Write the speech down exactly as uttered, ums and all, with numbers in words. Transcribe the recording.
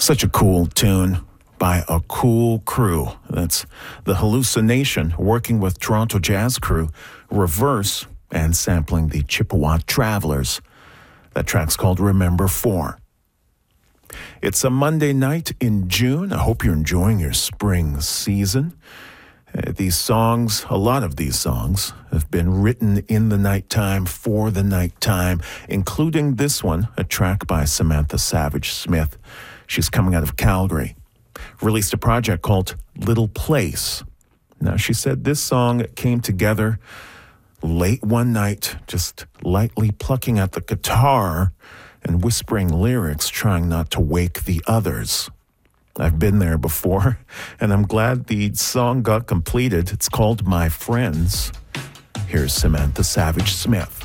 Such a cool tune by a cool crew. That's The Hallucination, working with Toronto jazz crew Reverse and sampling the Chippewa Travelers. That track's called Remember four. It's a Monday night in June. I hope you're enjoying your spring season. Uh, these songs, a lot of these songs, have been written in the nighttime for the nighttime, including this one, a track by Samantha Savage Smith. She's coming out of Calgary. Released a project called Little Place. Now, she said this song came together late one night, just lightly plucking at the guitar and whispering lyrics, trying not to wake the others. I've been there before, and I'm glad the song got completed. It's called My Friends. Here's Samantha Savage Smith.